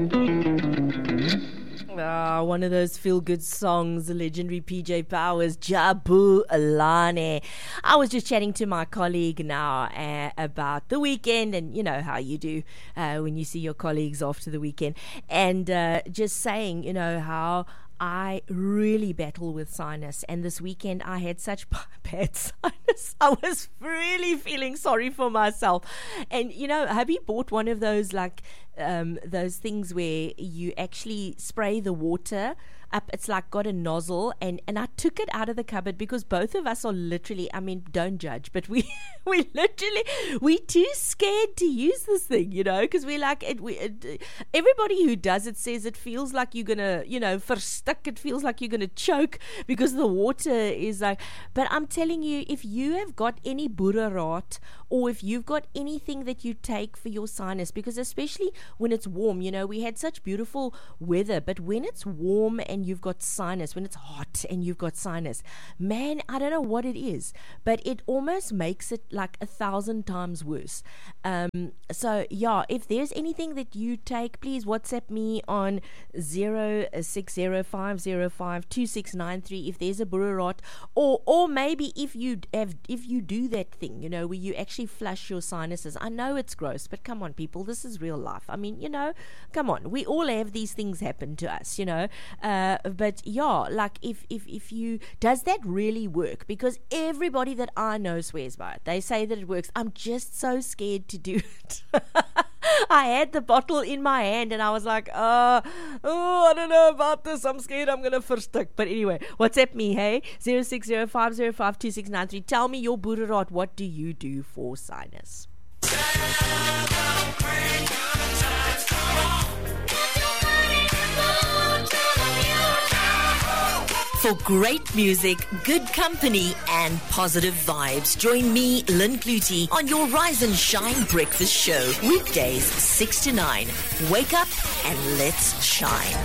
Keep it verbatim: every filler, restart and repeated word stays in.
Ah, one of those feel-good songs, the legendary P J Powers, Jabulani. I was just chatting to my colleague now uh, about the weekend, and you know how you do uh, when you see your colleagues after the weekend, and uh, just saying, you know, how I really battle with sinus, and this weekend I had such bad sinus. I was really feeling sorry for myself. And you know, hubby bought one of those like um, those things where you actually spray the water up. It's like got a nozzle, and and I took it out of the cupboard because both of us are literally, I mean, don't judge, but we we literally we too scared to use this thing, you know, because we're like it, we it, everybody who does it says it feels like you're gonna, you know, verstuck, it feels like you're gonna choke because the water is like. But I'm telling you, if you have got any Boereraad, or if you've got anything that you take for your sinus, because especially when it's warm, you know, we had such beautiful weather, but when it's warm and you've got sinus, when it's hot and you've got sinus, man, I don't know what it is, but it almost makes it like a thousand times worse. Um, so yeah, if there's anything that you take, please WhatsApp me on zero six zero five zero five two six nine three if there's a Boereraad, or or maybe if you have if you do that thing, you know, where you actually flush your sinuses. I know it's gross, but come on, people, this is real life. I mean, you know, come on, we all have these things happen to us, you know. Uh, but yeah, like if, if, if you, does that really work? Because everybody that I know swears by it. They say that it works. I'm just so scared to do it. I had the bottle in my hand and I was like, uh, oh, I don't know about this. I'm scared I'm going to verstuck. But anyway, WhatsApp me, hey? zero six zero five zero five two six nine three. Tell me your Boereraad. What do you do for sinus? For great music, good company, and positive vibes, join me, Lynn Clutie, on your Rise and Shine Breakfast Show. Weekdays, six to nine. Wake up and let's shine.